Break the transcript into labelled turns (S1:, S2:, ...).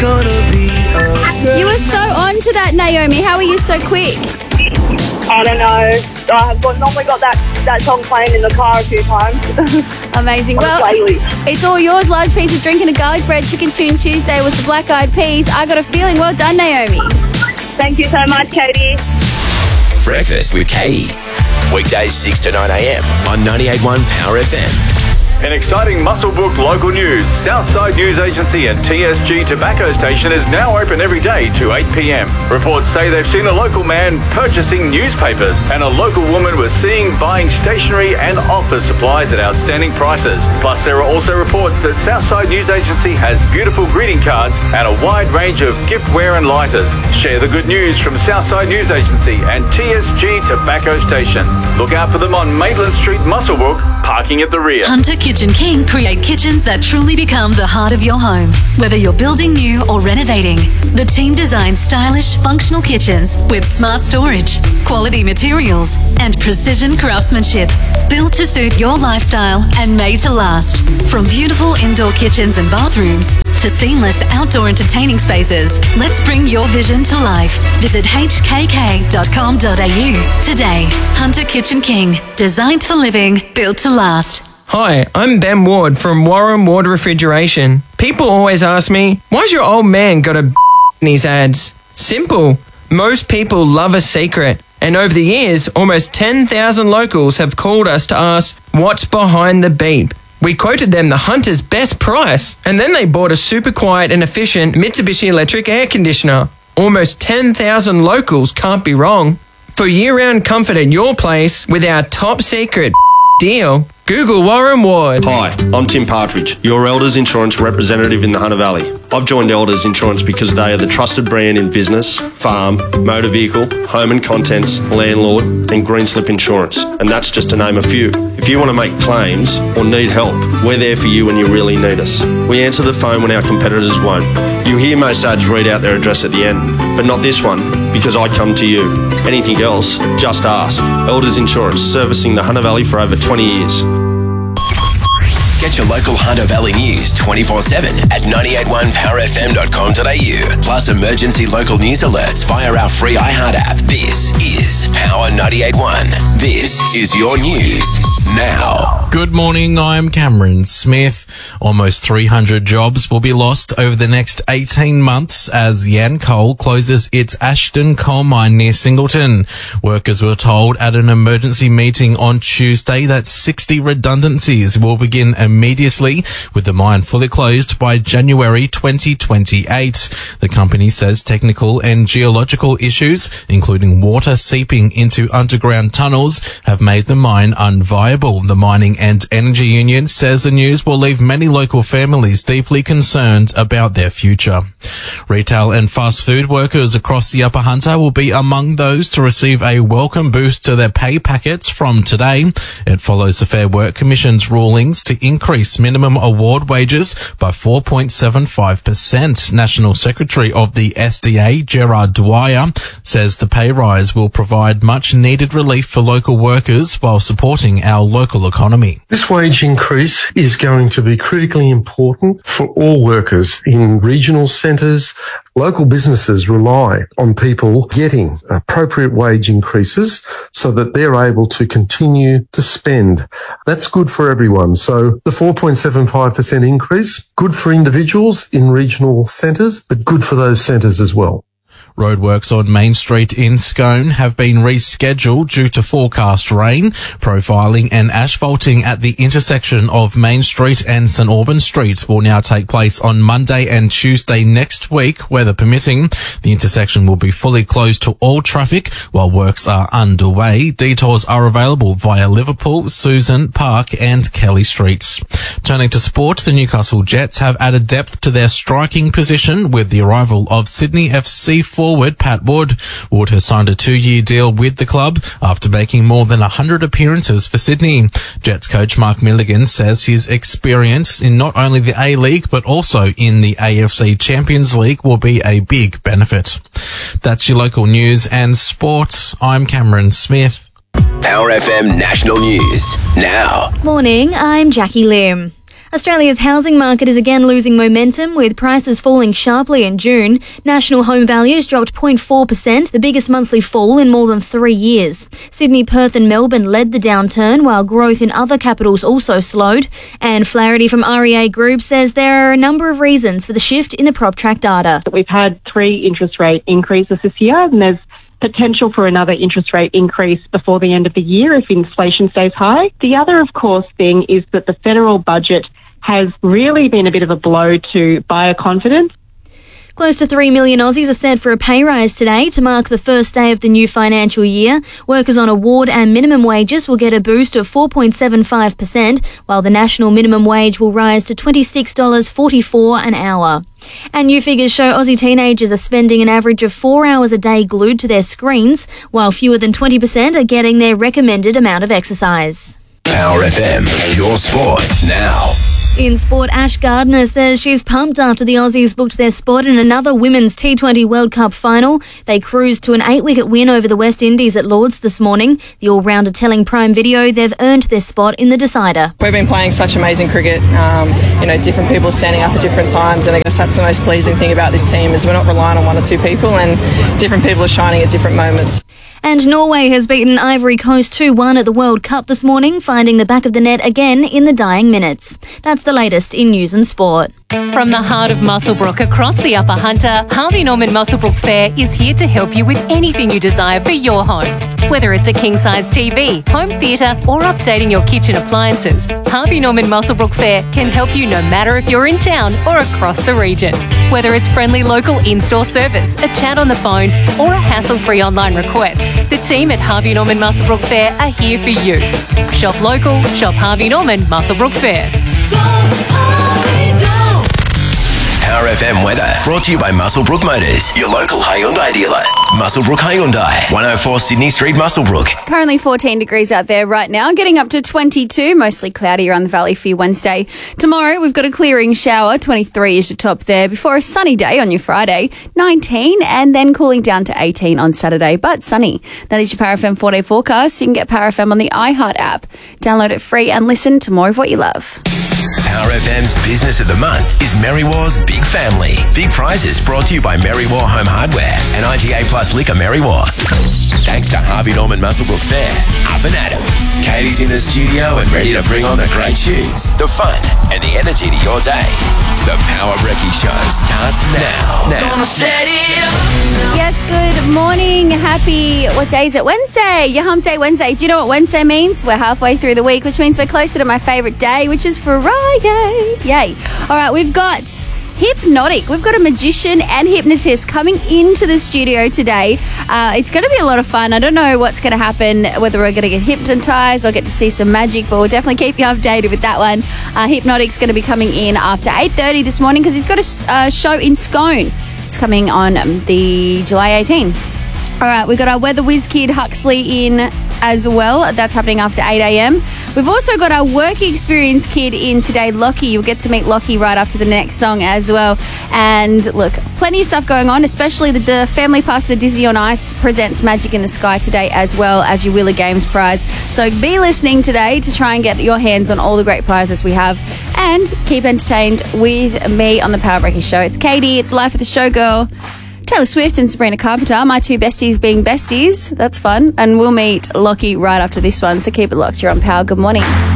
S1: gonna be a...
S2: You were so on to that, Naomi. How are you so quick?
S3: I don't know. I've normally got that song playing in the car a few times.
S2: Amazing. Well, it's all yours. Large piece of drinking a garlic bread. Chicken Tune Tuesday was the Black Eyed Peas. I got a feeling. Well done, Naomi.
S3: Thank you so much, Katie.
S4: Breakfast with Katie. Weekdays 6 to 9 a.m. on 98.1 Power FM.
S5: In exciting Muswellbrook local news, Southside News Agency and TSG Tobacco Station is now open every day to 8 p.m. Reports say they've seen a local man purchasing newspapers and a local woman was seen buying stationery and office supplies at outstanding prices. Plus, there are also reports that Southside News Agency has beautiful greeting cards and a wide range of giftware and lighters. Share the good news from Southside News Agency and TSG Tobacco Station. Look out for them on Maitland Street, Muswellbrook, parking at the rear.
S6: Hunter Kitchen King create kitchens that truly become the heart of your home. Whether you're building new or renovating, the team designs stylish, functional kitchens with smart storage, quality materials, and precision craftsmanship. Built to suit your lifestyle and made to last. From beautiful indoor kitchens and bathrooms to seamless outdoor entertaining spaces, let's bring your vision to life. Visit hkk.com.au today. Hunter Kitchen King, designed for living, built to last.
S7: Hi, I'm Ben Ward from Warren Ward Refrigeration. People always ask me, why's your old man got a in his ads? Simple. Most people love a secret. And over the years, almost 10,000 locals have called us to ask, what's behind the beep? We quoted them the Hunter's best price, and then they bought a super quiet and efficient Mitsubishi electric air conditioner. Almost 10,000 locals can't be wrong. For year-round comfort at your place with our top secret deal, Google Warren Ward.
S8: Hi, I'm Tim Partridge, your Elders Insurance representative in the Hunter Valley. I've joined Elders Insurance because they are the trusted brand in business, farm, motor vehicle, home and contents, landlord and green slip insurance. And that's just to name a few. If you want to make claims or need help, we're there for you when you really need us. We answer the phone when our competitors won't. You hear most ads read out their address at the end, but not this one, because I come to you. Anything else, just ask. Elders Insurance, servicing the Hunter Valley for over 20 years.
S4: Get your local Hunter Valley news 24/7 at 981powerfm.com.au. Plus emergency local news alerts via our free iHeart app. This is Power 98.1. This is your news now.
S9: Good morning, I'm Cameron Smith. Almost 300 jobs will be lost over the next 18 months as Yancoal closes its Ashton coal mine near Singleton. Workers were told at an emergency meeting on Tuesday that 60 redundancies will begin immediately, with the mine fully closed by January 2028. The company says technical and geological issues, including water seeping into underground tunnels, have made the mine unviable. The Mining and Energy Union says the news will leave many local families deeply concerned about their future. Retail and fast food workers across the Upper Hunter will be among those to receive a welcome boost to their pay packets from today. It follows the Fair Work Commission's rulings to increase minimum award wages by 4.75%. National Secretary of the SDA, Gerard Dwyer, says the pay rise will provide much needed relief for local workers while supporting our local economy.
S10: This wage increase is going to be critically important for all workers in regional centres. Local businesses rely on people getting appropriate wage increases so that they're able to continue to spend. That's good for everyone. So the 4.75% increase, good for individuals in regional centres, but good for those centres as well.
S9: Roadworks on Main Street in Scone have been rescheduled due to forecast rain. Profiling and asphalting at the intersection of Main Street and St Albans Street will now take place on Monday and Tuesday next week, weather permitting. The intersection will be fully closed to all traffic while works are underway. Detours are available via Liverpool, Susan, Park and Kelly Streets. Turning to sport, the Newcastle Jets have added depth to their striking position with the arrival of Sydney FC forward Pat Wood. Wood has signed a 2-year deal with the club after making more than 100 appearances for Sydney. Jets coach Mark Milligan says his experience in not only the A-League but also in the AFC Champions League will be a big benefit. That's your local news and sport. I'm Cameron Smith.
S4: Power FM National News now.
S11: Morning, I'm Jackie Lim. Australia's housing market is again losing momentum, with prices falling sharply in June. National home values dropped 0.4%, the biggest monthly fall in more than 3 years. Sydney, Perth and Melbourne led the downturn, while growth in other capitals also slowed. And Flaherty from REA Group says there are a number of reasons for the shift in the PropTrack data.
S12: We've had 3 interest rate increases this year, and there's potential for another interest rate increase before the end of the year if inflation stays high. The other, of course, thing is that the federal budget has really been a bit of a blow to buyer confidence.
S11: Close to 3 million Aussies are set for a pay rise today to mark the first day of the new financial year. Workers on award and minimum wages will get a boost of 4.75%, while the national minimum wage will rise to $26.44 an hour. And new figures show Aussie teenagers are spending an average of 4 hours a day glued to their screens, while fewer than 20% are getting their recommended amount of exercise.
S4: Power FM, your sport now.
S11: In sport, Ash Gardner says she's pumped after the Aussies booked their spot in another Women's T20 World Cup final. They cruised to an 8-wicket win over the West Indies at Lords this morning. The all-rounder telling Prime Video they've earned their spot in the decider.
S13: We've been playing such amazing cricket, different people standing up at different times, and I guess that's the most pleasing thing about this team is we're not relying on 1 or 2 people, and different people are shining at different moments.
S11: And Norway has beaten Ivory Coast 2-1 at the World Cup this morning, finding the back of the net again in the dying minutes. That's the latest in news and sport.
S6: From the heart of Muswellbrook across the Upper Hunter, Harvey Norman Muswellbrook Fair is here to help you with anything you desire for your home. Whether it's a king-size TV, home theatre or updating your kitchen appliances, Harvey Norman Muswellbrook Fair can help you no matter if you're in town or across the region. Whether it's friendly local in-store service, a chat on the phone or a hassle-free online request, the team at Harvey Norman Muswellbrook Fair are here for you. Shop local, shop Harvey Norman Muswellbrook Fair.
S4: Power FM weather brought to you by Muswellbrook Motors, your local Hyundai dealer. Muswellbrook Hyundai, 104 Sydney Street, Muswellbrook.
S2: Currently 14 degrees out there right now, getting up to 22, mostly cloudy around the valley for your Wednesday. Tomorrow, we've got a clearing shower, 23 is your top there, before a sunny day on your Friday, 19, and then cooling down to 18 on Saturday, but sunny. That is your Power FM 4-day forecast. You can get Power FM on the iHeart app. Download it free and listen to more of what you love.
S4: Power FM's Business of the Month is Merry War's Big Family. Big prizes brought to you by Merry War Home Hardware and IGA Plus Liquor Merry War. Thanks to Harvey Norman Muswellbrook Fair. Up and at 'em. Katie's in the studio and ready to bring on the great tunes, the fun, and the energy to your day. The Power Brekkie Show starts now.
S2: Yes, good morning. Happy, what day is it? Wednesday. Your Hump Day Wednesday. Do you know what Wednesday means? We're halfway through the week, which means we're closer to my favourite day, which is Friday. Yay. All right, we've got Hypnotic. We've got a magician and hypnotist coming into the studio today. It's going to be a lot of fun. I don't know what's going to happen, whether we're going to get hypnotised or get to see some magic, but we'll definitely keep you updated with that one. Hypnotic's going to be coming in after 8:30 this morning because he's got a show in Scone. It's coming on the July 18. All right, we've got our weather whiz kid Huxley in as well. That's happening after 8 a.m. We've also got our work experience kid in today, Lockie. You'll get to meet Lockie right after the next song as well. And look, plenty of stuff going on, especially the Family Pastor Disney on Ice presents Magic in the Sky today as well as your Wheeler Games prize. So be listening today to try and get your hands on all the great prizes we have and keep entertained with me on the Power Brekkie Show. It's Katie, it's Life of the Showgirl, Taylor Swift and Sabrina Carpenter, my two besties being besties. That's fun. And we'll meet Lockie right after this one, so keep it locked. You're on Power. Good morning.